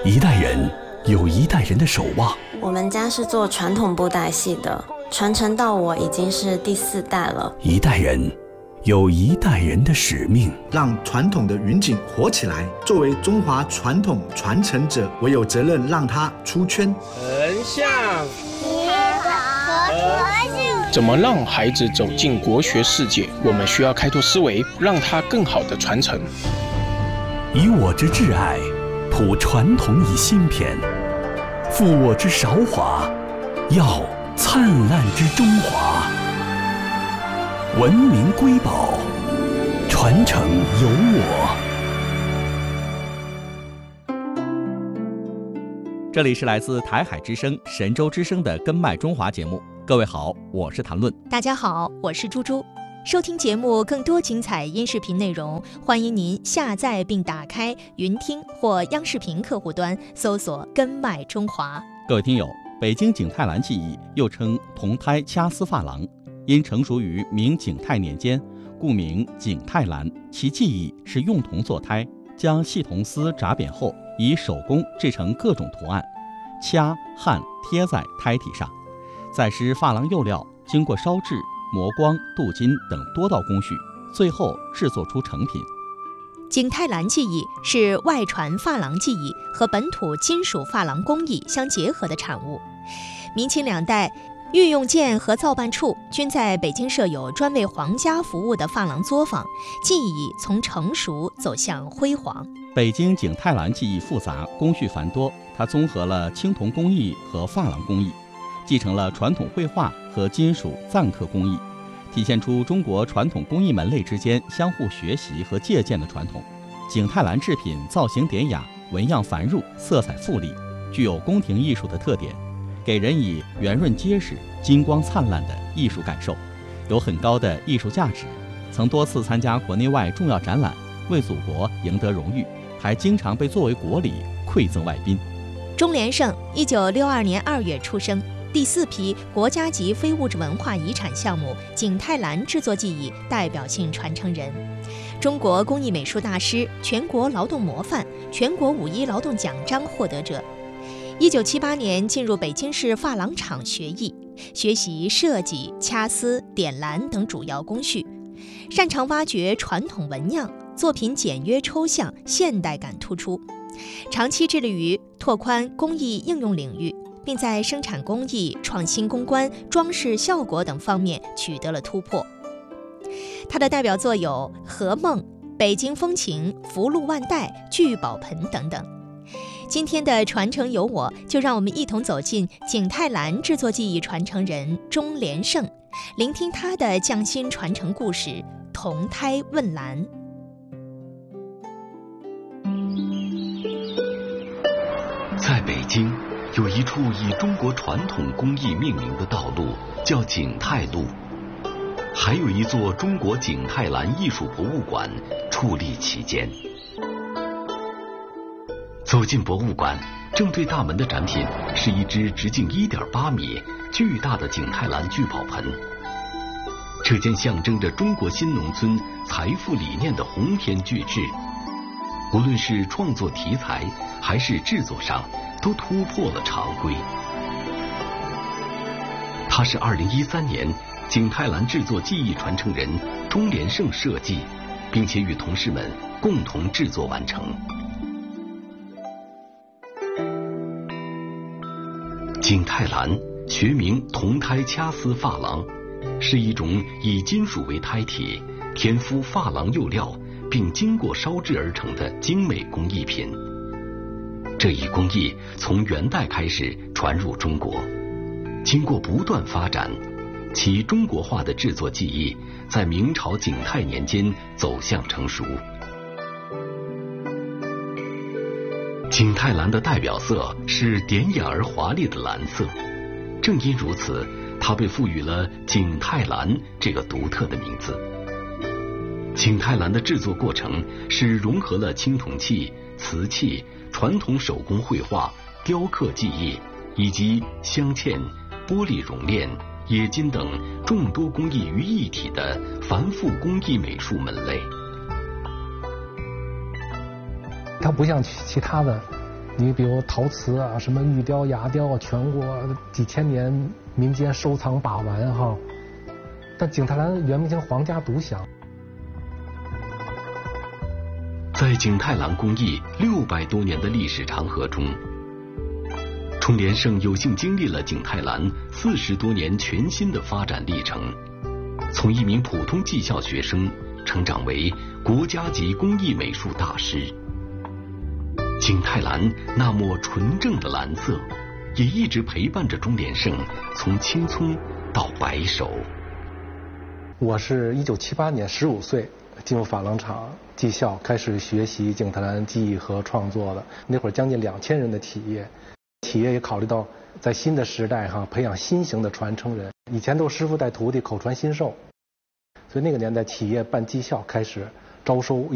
一代人有一代人的守望。 我们家是做传统布袋戏的，传承到我已经是第4代了。 一代人有一代人的使命， 让传统的云锦活起来。作为中华传统传承者，我有责任让它出圈。 横向结合和谐。 怎么让孩子走进国学世界？我们需要开拓思维，让他更好的传承。 以我之挚爱，谱传统以新篇；负我之韶华，耀灿烂之中华。文明瑰宝，传承由我。 这里是来自台海之声、神州之声的根脉中华节目。各位好，我是谭论。 大家好，我是猪猪。收听节目更多精彩音视频内容，欢迎您下载并打开云听或央视频客户端，搜索根脉中华。 各位听友，北京景泰蓝技艺又称铜胎掐丝珐琅，因成熟于明景泰年间，故名景泰蓝。其技艺是用铜做胎，将细铜丝炸扁后，以手工制成各种图案，掐焊贴在胎体上，再施珐琅釉料，经过烧制、磨光、镀金等多道工序，最后制作出成品。 景泰蓝技艺是外传珐琅技艺和本土金属珐琅工艺相结合的产物。明清2代，御用监和造办处均在北京设有专为皇家服务的珐琅作坊，技艺从成熟走向辉煌。 北京景泰蓝技艺复杂，工序繁多，它综合了青铜工艺和珐琅工艺，继承了传统绘画和金属錾刻工艺，体现出中国传统工艺门类之间相互学习和借鉴的传统。景泰蓝制品造型典雅，纹样繁缛，色彩富丽，具有宫廷艺术的特点，给人以圆润结实、金光灿烂的艺术感受，有很高的艺术价值，曾多次参加国内外重要展览，为祖国赢得荣誉，还经常被作为国礼馈赠外宾。 钟连胜1962年2月出生，第4批国家级非物质文化遗产项目景泰蓝制作技艺代表性传承人，中国工艺美术大师、全国劳动模范、全国5·1劳动奖章获得者。1978年进入北京市珐琅厂学艺，学习设计、掐丝、点蓝等主要工序，擅长挖掘传统纹样，作品简约抽象，现代感突出，长期致力于拓宽工艺应用领域，并在生产工艺、创新公关、装饰效果等方面取得了突破。他的代表作有《和梦》、《北京风情》、《福禄万代》、《聚宝盆》等等。今天的传承有我，就让我们一同走进景泰蓝制作技艺传承人钟连胜，聆听他的匠心传承故事——铜胎问蓝。 在北京，有一处以中国传统工艺命名的道路，叫景泰路。还有一座中国景泰蓝艺术博物馆矗立其间。走进博物馆，正对大门的展品是一只直径1.8米、巨大的景泰蓝聚宝盆。这件象征着中国新农村财富理念的鸿篇巨制，无论是创作题材还是制作上，都突破了常规。它是2013年景泰蓝制作技艺传承人钟连胜设计，并且与同事们共同制作完成。景泰蓝学名铜胎掐丝珐琅，是一种以金属为胎体，填敷珐琅釉料，并经过烧制而成的精美工艺品。这一工艺从元代开始传入中国，经过不断发展，其中国化的制作技艺在明朝景泰年间走向成熟。景泰蓝的代表色是典雅而华丽的蓝色，正因如此，它被赋予了景泰蓝这个独特的名字。景泰蓝的制作过程是融合了青铜器、瓷器、传统手工绘画、雕刻技艺以及镶嵌、玻璃熔炼、冶金等众多工艺于一体的繁复工艺美术门类。 它不像其他的你比如陶瓷啊，什么玉雕、牙雕，全国几千年民间收藏把玩哈。但景泰蓝原名叫皇家独享。 在景泰蓝工艺600多年的历史长河中，冲连胜有幸经历了景泰蓝40多年全新的发展历程，从一名普通技校学生成长为国家级工艺美术大师。景泰蓝那抹纯正的蓝色，也一直陪伴着钟连胜从青葱到白首。 我是1978年15岁进入珐琅厂技校，开始学习景泰蓝技艺和创作的。那会儿将近2000人的企业也考虑到在新的时代培养新型的传承人。以前都是师傅带徒弟，口传心授，所以那个年代企业办技校开始招收